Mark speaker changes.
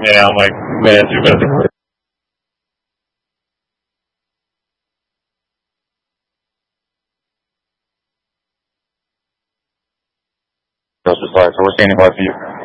Speaker 1: Yeah, I'm like, man, you better. Just like, so what's standing hard for you?